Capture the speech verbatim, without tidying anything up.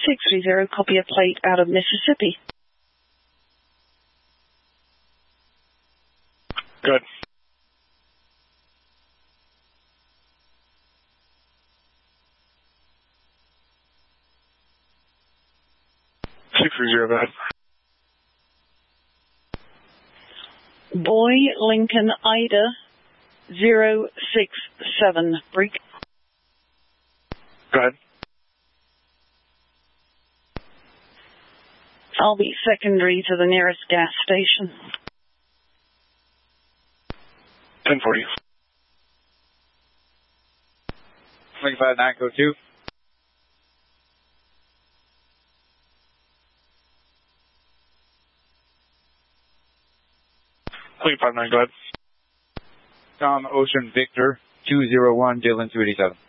six three zero, copy a plate out of Mississippi. Good. six three zero, go ahead. Boy Lincoln Ida zero six seven, break. Go ahead. I'll be secondary to the nearest gas station. ten forty. twenty-five nine, go two. twenty-five nine, go ahead. Tom Ocean Victor two zero one, Dylan two eighty-seven.